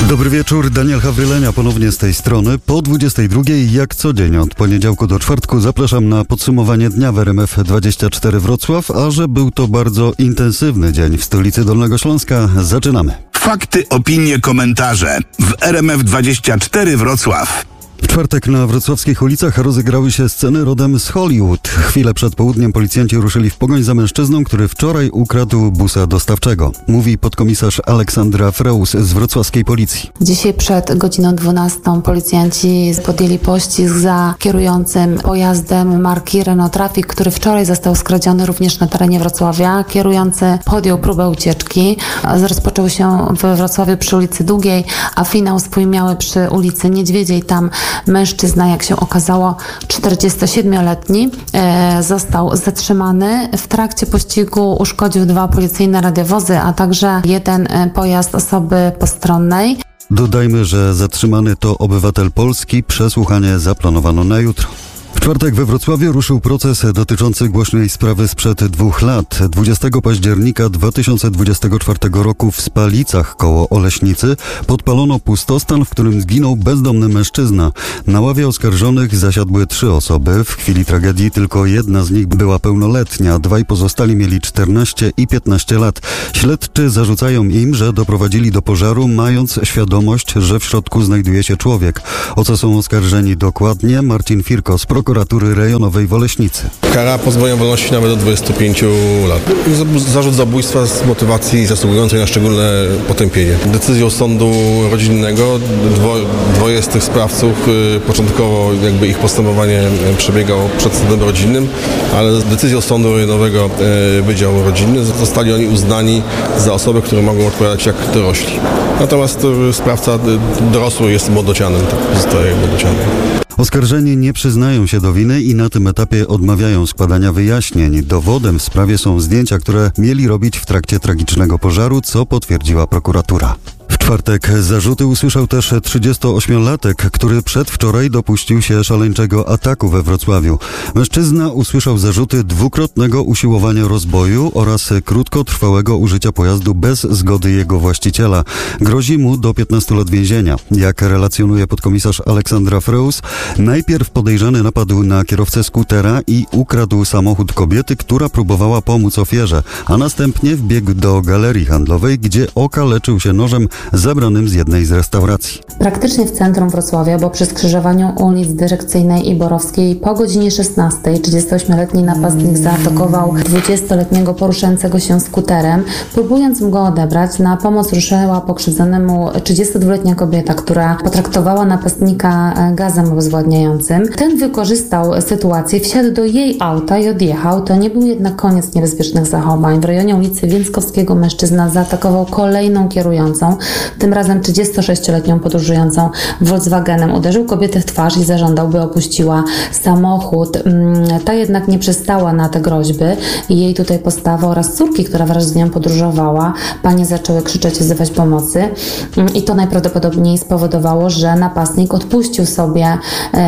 Dobry wieczór, Daniel Hawrylenia ponownie z tej strony. Po 22, jak co dzień od poniedziałku do czwartku zapraszam na podsumowanie dnia w RMF24 Wrocław, a że był to bardzo intensywny dzień w stolicy Dolnego Śląska, zaczynamy. Fakty, opinie, komentarze w RMF24 Wrocław. W czwartek na wrocławskich ulicach rozegrały się sceny rodem z Hollywood. Chwilę przed południem policjanci ruszyli w pogoń za mężczyzną, który wczoraj ukradł busa dostawczego. Mówi podkomisarz Aleksandra Freus z wrocławskiej policji. Dzisiaj przed godziną 12 policjanci podjęli pościg za kierującym pojazdem marki Renault Trafic, który wczoraj został skradziony również na terenie Wrocławia. Kierujący podjął próbę ucieczki. Rozpoczął się w Wrocławiu przy ulicy Długiej, a finał swój miały przy ulicy Niedźwiedziej. Tam mężczyzna, jak się okazało, 47-letni, został zatrzymany. W trakcie pościgu uszkodził 2 policyjne radiowozy, a także 1 pojazd osoby postronnej. Dodajmy, że zatrzymany to obywatel Polski. Przesłuchanie zaplanowano na jutro. W czwartek we Wrocławiu ruszył proces dotyczący głośnej sprawy sprzed 2 lat. 20 października 2024 roku w Spalicach koło Oleśnicy podpalono pustostan, w którym zginął bezdomny mężczyzna. Na ławie oskarżonych zasiadły 3 osoby. W chwili tragedii tylko jedna z nich była pełnoletnia. 2 pozostali mieli 14 i 15 lat. Śledczy zarzucają im, że doprowadzili do pożaru, mając świadomość, że w środku znajduje się człowiek. O co są oskarżeni dokładnie? Marcin Firko z Prokuratury Rejonowej w Oleśnicy. Kara pozbawienia wolności nawet do 25 lat. Zarzut zabójstwa z motywacji zasługującej na szczególne potępienie. Decyzją sądu rodzinnego dwoje z tych sprawców, początkowo jakby ich postępowanie przebiegało przed sądem rodzinnym, ale decyzją sądu rejonowego Wydziału Rodzinny zostali oni uznani za osoby, które mogą odpowiadać jak dorośli. Natomiast sprawca dorosły jest młodocianem, tak pozostaje młodocianem. Oskarżeni nie przyznają się do winy i na tym etapie odmawiają składania wyjaśnień. Dowodem w sprawie są zdjęcia, które mieli robić w trakcie tragicznego pożaru, co potwierdziła prokuratura. W czwartek zarzuty usłyszał też 38-latek, który przedwczoraj dopuścił się szaleńczego ataku we Wrocławiu. Mężczyzna usłyszał zarzuty 2-krotnego usiłowania rozboju oraz krótkotrwałego użycia pojazdu bez zgody jego właściciela. Grozi mu do 15 lat więzienia. Jak relacjonuje podkomisarz Aleksandra Freus, najpierw podejrzany napadł na kierowcę skutera i ukradł samochód kobiety, która próbowała pomóc ofierze, a następnie wbiegł do galerii handlowej, gdzie okaleczył się nożem zabranym z jednej z restauracji. Praktycznie w centrum Wrocławia, bo przy skrzyżowaniu ulic Dyrekcyjnej i Borowskiej po godzinie 16 38-letni napastnik zaatakował 20-letniego poruszającego się skuterem. Próbując mu go odebrać, na pomoc ruszyła pokrzywdzonemu 32-letnia kobieta, która potraktowała napastnika gazem obezwładniającym. Ten wykorzystał sytuację, wsiadł do jej auta i odjechał. To nie był jednak koniec niebezpiecznych zachowań. W rejonie ulicy Więckowskiego mężczyzna zaatakował kolejną kierującą, tym razem 36-letnią podróżującą Volkswagenem. Uderzył kobietę w twarz i zażądał, by opuściła samochód. Ta jednak nie przystała na te groźby i jej tutaj postawa oraz córki, która wraz z nią podróżowała. Panie zaczęły krzyczeć i wzywać pomocy i to najprawdopodobniej spowodowało, że napastnik odpuścił sobie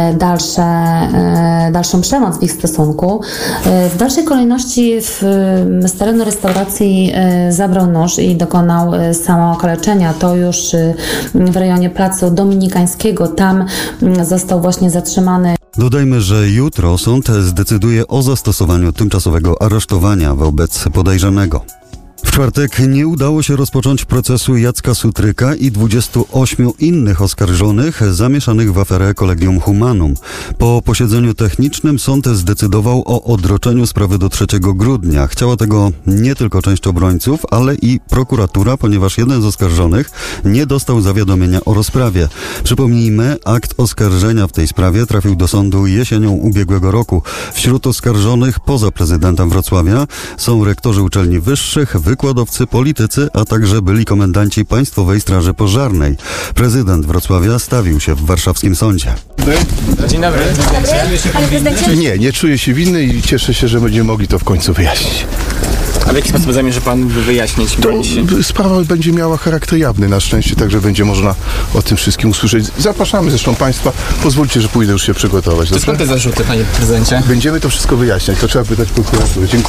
dalszą przemoc w ich stosunku. W dalszej kolejności z terenu restauracji zabrał nóż i dokonał samookaleczenia. To już w rejonie Placu Dominikańskiego. Tam został właśnie zatrzymany. Dodajmy, że jutro sąd zdecyduje o zastosowaniu tymczasowego aresztowania wobec podejrzanego. W czwartek nie udało się rozpocząć procesu Jacka Sutryka i 28 innych oskarżonych zamieszanych w aferę Collegium Humanum. Po posiedzeniu technicznym sąd zdecydował o odroczeniu sprawy do 3 grudnia. Chciała tego nie tylko część obrońców, ale i prokuratura, ponieważ jeden z oskarżonych nie dostał zawiadomienia o rozprawie. Przypomnijmy, akt oskarżenia w tej sprawie trafił do sądu jesienią ubiegłego roku. Wśród oskarżonych poza prezydentem Wrocławia są rektorzy uczelni wyższych, wykładowcy, politycy, a także byli komendanci Państwowej Straży Pożarnej. Prezydent Wrocławia stawił się w warszawskim sądzie. Dzień dobry. Nie czuję się winny i cieszę się, że będziemy mogli to w końcu wyjaśnić. A w jaki sposób zamierza pan wyjaśnić? Sprawa będzie miała charakter jawny na szczęście, także będzie można o tym wszystkim usłyszeć. Zapraszamy zresztą Państwa. Pozwólcie, że pójdę już się przygotować. To skąd te zarzuty, panie prezydencie? Będziemy to wszystko wyjaśniać. To trzeba pytać prokuratury. Dziękuję bardzo.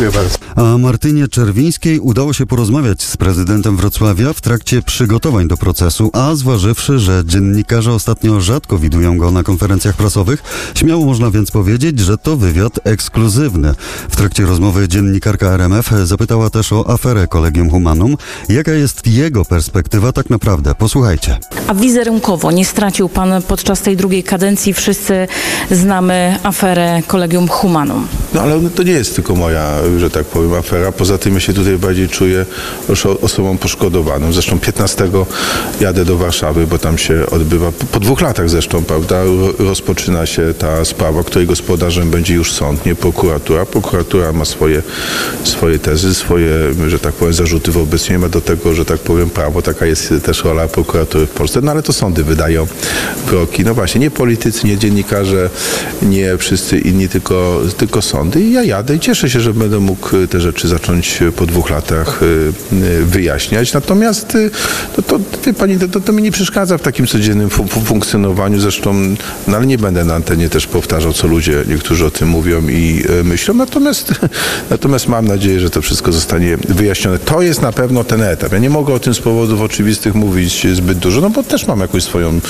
A Martynie Czerwińskiej udało się porozmawiać z prezydentem Wrocławia w trakcie przygotowań do procesu, a zważywszy, że dziennikarze ostatnio rzadko widują go na konferencjach prasowych, śmiało można więc powiedzieć, że to wywiad ekskluzywny. W trakcie rozmowy dziennikarka RMF zapytała też o aferę Collegium Humanum. Jaka jest jego perspektywa tak naprawdę? Posłuchajcie. A wizerunkowo nie stracił pan podczas tej drugiej kadencji? Wszyscy znamy aferę Collegium Humanum. No ale to nie jest tylko moja, że tak powiem, afera. Poza tym ja się tutaj bardziej czuję osobą poszkodowaną. Zresztą 15 jadę do Warszawy, bo tam się odbywa, po 2 latach zresztą, prawda, rozpoczyna się ta sprawa, której gospodarzem będzie już sąd, nie prokuratura. Prokuratura ma swoje tezy, swoje, że tak powiem, zarzuty wobec niej, ma do tego, że tak powiem, prawo. Taka jest też rola prokuratury w Polsce. No ale to sądy wydają wyroki. No właśnie, nie politycy, nie dziennikarze, nie wszyscy inni, tylko sądy. I ja jadę i cieszę się, że będę mógł te rzeczy zacząć po 2 latach wyjaśniać. Natomiast wie pani, to mi nie przeszkadza w takim codziennym funkcjonowaniu. Zresztą, no ale nie będę na antenie też powtarzał, co ludzie niektórzy o tym mówią i myślą. Natomiast mam nadzieję, że to wszystko zostanie wyjaśnione. To jest na pewno ten etap. Ja nie mogę o tym z powodów oczywistych mówić zbyt dużo, no bo też mam jakąś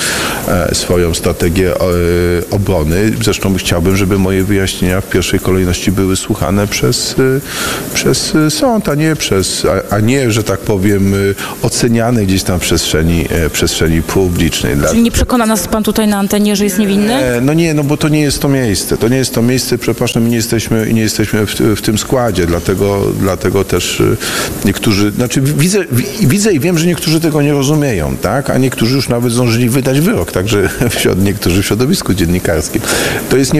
swoją strategię obrony. Zresztą chciałbym, żeby moje wyjaśnienia w pierwszej kolejności były słuchane przez sąd, a nie, że tak powiem, oceniane gdzieś tam w przestrzeni publicznej. Czyli nie przekona nas pan tutaj na antenie, że jest niewinny? No nie, no bo to nie jest to miejsce. To nie jest to miejsce, przepraszam, nie jesteśmy w tym składzie, dlatego też niektórzy, znaczy widzę i wiem, że niektórzy tego nie rozumieją, tak? A niektórzy już nawet zdążyli wydać wyrok, także niektórzy w środowisku dziennikarskim. To jest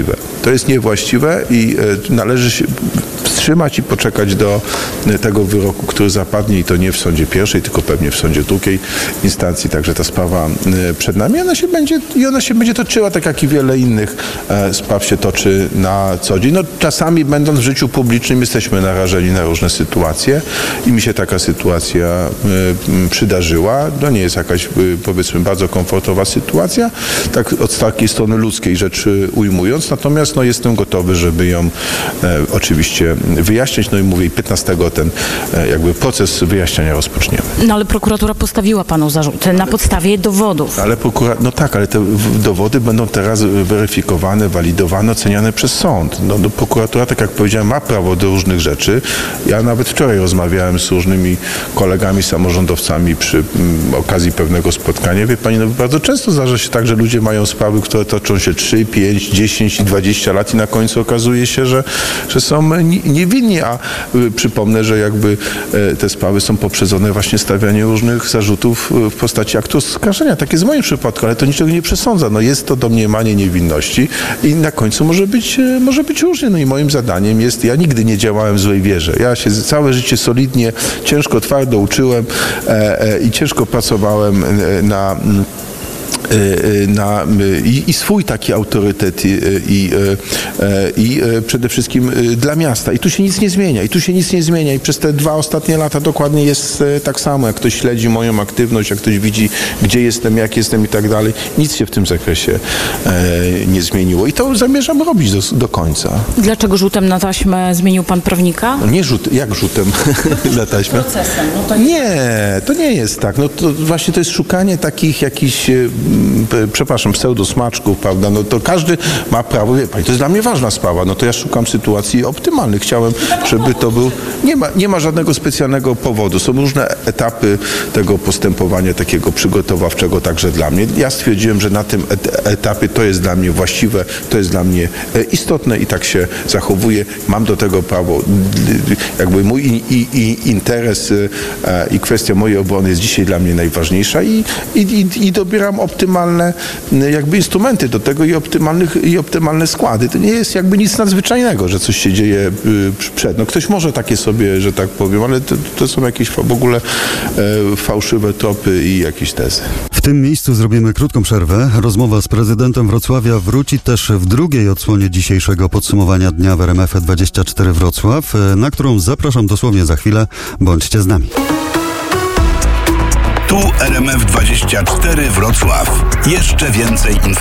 niewłaściwe i należy się wstrzymać i poczekać do tego wyroku, który zapadnie i to nie w sądzie pierwszej, tylko pewnie w sądzie drugiej instancji. Także ta sprawa przed nami, ona się będzie toczyła, tak jak i wiele innych spraw się toczy na co dzień. No, czasami będąc w życiu publicznym jesteśmy narażeni na różne sytuacje i mi się taka sytuacja przydarzyła. To nie jest jakaś, powiedzmy, bardzo komfortowa sytuacja, tak od takiej strony ludzkiej rzeczy ujmując, natomiast no, jestem gotowy, żeby ją oczywiście wyjaśniać. No i mówię, 15 ten jakby proces wyjaśniania rozpoczniemy. No ale prokuratura postawiła panu zarzuty na podstawie dowodów. Ale ale te dowody będą teraz weryfikowane, walidowane, oceniane przez sąd. No, prokuratura, tak jak powiedziałem, ma prawo do różnych rzeczy. Ja nawet wczoraj rozmawiałem z różnymi kolegami, samorządowcami przy okazji pewnego spotkania. Wie pani, no bardzo często zdarza się tak, że ludzie mają sprawy, które toczą się 3, 5, 10 i 20 lat i na końcu okazuje się, że są niewinni, a przypomnę, że jakby te sprawy są poprzedzone właśnie stawianiem różnych zarzutów w postaci aktu oskarżenia. Tak jest w moim przypadku, ale to niczego nie przesądza. No jest to domniemanie niewinności i na końcu może być różnie. No i moim zadaniem jest, ja nigdy nie działałem w złej wierze. Ja się całe życie solidnie, ciężko, twardo uczyłem i ciężko pracowałem i swój taki autorytet i przede wszystkim dla miasta. I tu się nic nie zmienia. I przez te 2 ostatnie lata dokładnie jest tak samo. Jak ktoś śledzi moją aktywność, jak ktoś widzi, gdzie jestem, jak jestem i tak dalej. Nic się w tym zakresie nie zmieniło. I to zamierzam robić do końca. Dlaczego rzutem na taśmę zmienił pan prawnika? No nie jak rzutem na taśmę? Procesem. No to to nie jest tak. No to właśnie to jest szukanie takich jakichś pseudosmaczków, prawda? No to każdy ma prawo, wie pani, to jest dla mnie ważna sprawa, no to ja szukam sytuacji optymalnych. Chciałem, żeby to był, nie ma żadnego specjalnego powodu. Są różne etapy tego postępowania takiego przygotowawczego także dla mnie. Ja stwierdziłem, że na tym etapie to jest dla mnie właściwe, to jest dla mnie istotne i tak się zachowuję. Mam do tego prawo. Jakby mój interes i kwestia mojej obrony jest dzisiaj dla mnie najważniejsza i dobieram optymalne jakby instrumenty do tego i optymalne składy. To nie jest jakby nic nadzwyczajnego, że coś się dzieje przed. No ktoś może takie sobie, że tak powiem, ale to są jakieś w ogóle fałszywe tropy i jakieś tezy. W tym miejscu zrobimy krótką przerwę. Rozmowa z prezydentem Wrocławia wróci też w drugiej odsłonie dzisiejszego podsumowania dnia w RMF24 Wrocław, na którą zapraszam dosłownie za chwilę. Bądźcie z nami. Tu RMF24 Wrocław. Jeszcze więcej informacji.